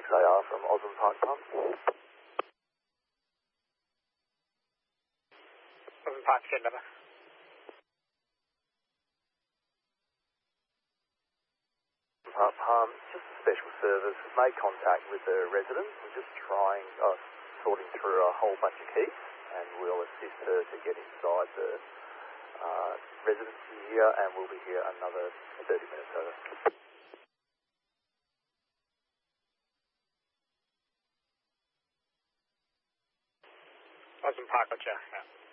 6AR from Osborne Park Pump. Osborne Park, send number. Pump, just a special service. We've made contact with the resident. We're just sorting through a whole bunch of keys, and we'll assist her to get inside the residency here, and we'll be here another 30 minutes over. Osborne Park, gotcha. Yeah.